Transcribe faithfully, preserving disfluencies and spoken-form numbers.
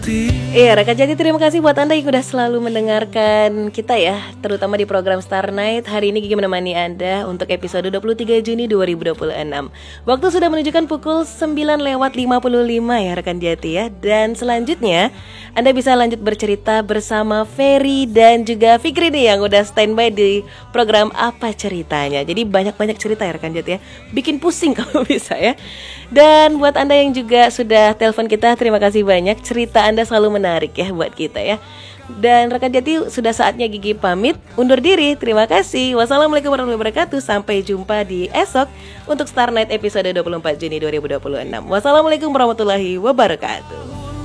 Iya, rekan Jati, terima kasih buat Anda yang udah selalu mendengarkan kita ya, terutama di program Star Night. Hari ini Gigi menemani Anda untuk episode dua puluh tiga Juni dua ribu dua puluh enam. Waktu sudah menunjukkan pukul sembilan lewat lima puluh lima ya rekan Jati ya. Dan selanjutnya Anda bisa lanjut bercerita bersama Ferry dan juga Fikri nih yang udah standby di program Apa Ceritanya. Jadi banyak-banyak cerita ya rekan Jati ya, bikin pusing kalau bisa ya. Dan buat Anda yang juga sudah telepon kita, terima kasih banyak. Cerita Anda selalu menarik ya buat kita ya. Dan rekan Jati, sudah saatnya Gigi pamit undur diri. Terima kasih. Wassalamualaikum warahmatullahi wabarakatuh. Sampai jumpa di esok untuk Star Night episode dua puluh empat Juni dua ribu dua puluh enam. Wassalamualaikum warahmatullahi wabarakatuh.